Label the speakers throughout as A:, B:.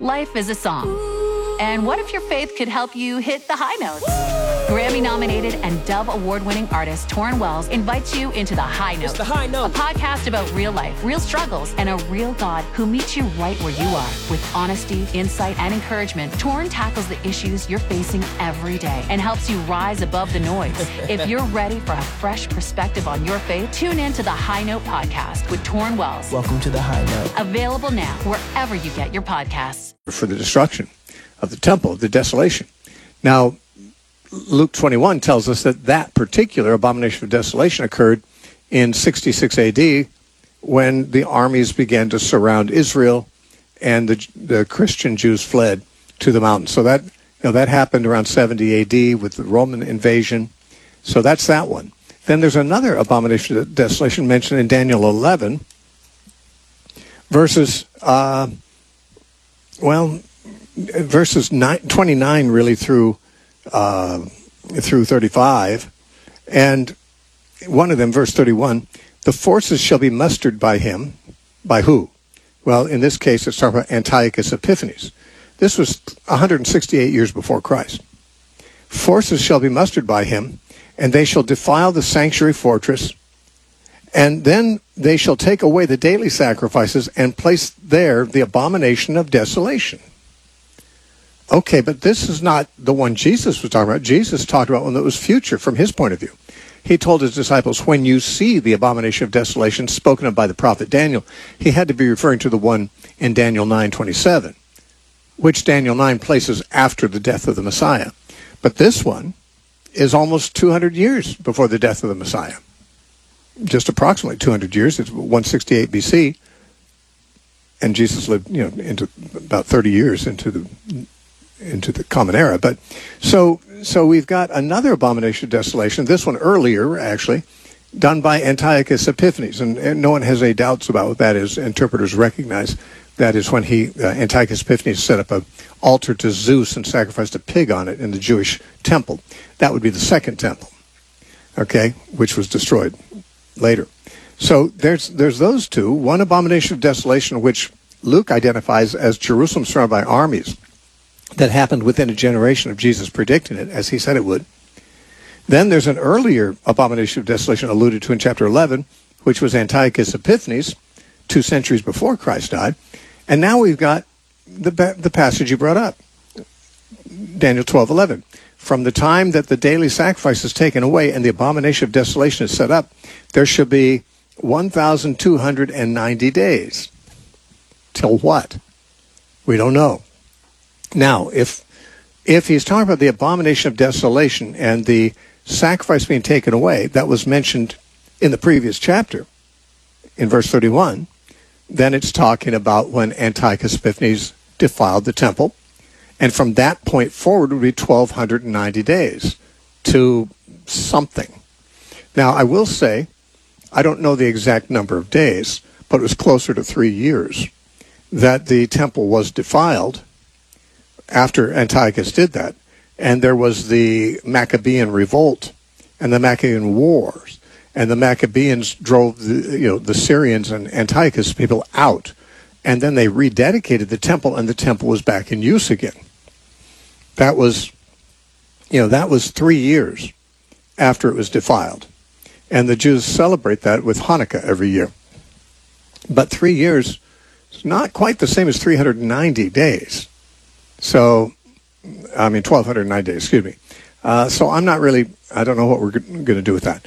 A: Life is a song. And what if your faith could help you hit the high notes? Grammy-nominated and Dove Award-winning artist Torrin Wells invites you into The High Note.
B: It's The High Note.
A: A podcast about real life, real struggles, and a real God who meets you right where you are. With honesty, insight, and encouragement, Torrin tackles the issues you're facing every day and helps you rise above the noise. If you're ready for a fresh perspective on your faith, tune in to The High Note podcast with Torrin Wells.
B: Welcome to The High Note.
A: Available now wherever you get your podcasts.
C: For the destruction of the temple, the desolation. Now, Luke 21 tells us that that particular abomination of desolation occurred in 66 AD when the armies began to surround Israel and the Christian Jews fled to the mountains. So that, that happened around 70 AD with the Roman invasion. So that's that one. Then there's another abomination of desolation mentioned in Daniel 11, verses 29 really through 35, and one of them, verse 31, the forces shall be mustered by him. By who? Well, in this case, it's talking about Antiochus Epiphanes. This was 168 years before Christ. Forces shall be mustered by him, and they shall defile the sanctuary fortress, and then they shall take away the daily sacrifices and place there the abomination of desolation. Okay, but this is not the one Jesus was talking about. Jesus talked about one that was future from his point of view. He told his disciples, when you see the abomination of desolation spoken of by the prophet Daniel, he had to be referring to the one in Daniel 9:27, which Daniel 9 places after the death of the Messiah. But this one is almost 200 years before the death of the Messiah. Just approximately 200 years. It's 168 BC. And Jesus lived, into about 30 years into the common era. But so we've got another abomination of desolation, this one earlier actually, done by Antiochus Epiphanes, and no one has any doubts about what that is. Interpreters recognize that is when Antiochus Epiphanes set up an altar to Zeus and sacrificed a pig on it in the Jewish temple. That would be the second temple, okay, which was destroyed later. So there's those two, one abomination of desolation which Luke identifies as Jerusalem surrounded by armies, that happened within a generation of Jesus predicting it, as he said it would. Then there's an earlier abomination of desolation alluded to in chapter 11, which was Antiochus Epiphanes, 2 centuries before Christ died. And now we've got the passage you brought up, Daniel 12:11. From the time that the daily sacrifice is taken away and the abomination of desolation is set up, there shall be 1,290 days. Till what? We don't know. Now, if he's talking about the abomination of desolation and the sacrifice being taken away, that was mentioned in the previous chapter, in verse 31, then it's talking about when Antiochus Epiphanes defiled the temple. And from that point forward would be 1,290 days to something. Now, I will say, I don't know the exact number of days, but it was closer to 3 years that the temple was defiled after Antiochus did that. And there was the Maccabean revolt and the Maccabean wars. And the Maccabeans drove the Syrians and Antiochus people out. And then they rededicated the temple, and the temple was back in use again. That was 3 years after it was defiled. And the Jews celebrate that with Hanukkah every year. But 3 years is not quite the same as 390 days. So, 1,209 days, excuse me. So I don't know what we're going to do with that.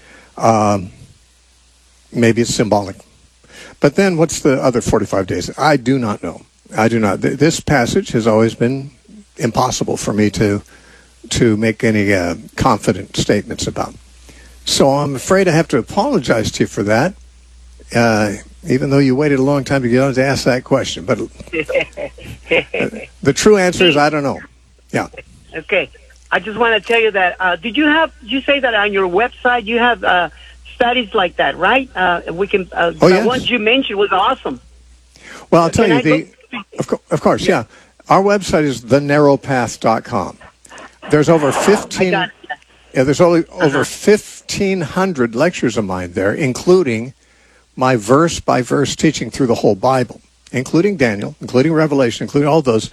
C: Maybe it's symbolic. But then what's the other 45 days? I do not know. I do not. This passage has always been impossible for me to make any confident statements about. So I'm afraid I have to apologize to you for that, even though you waited a long time to get on to ask that question. But the true answer is I don't know. Yeah.
D: Okay. I just want to tell you that, did you say that on your website you have studies like that, right? We can,
C: yes.
D: The ones you mentioned was awesome.
C: Well, I'll tell you, of course, yeah. Our website is thenarrowpath.com. There's over 15... Yeah, there's only over 1,500 lectures of mine there, including my verse-by-verse teaching through the whole Bible, including Daniel, including Revelation, including all those.